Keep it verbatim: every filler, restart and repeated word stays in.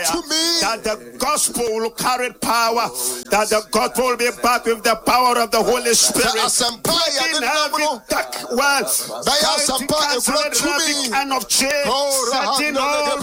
that the gospel will carry power, that the gospel will be backed with the power of the Holy Spirit. In every dark world, kind of change, setting all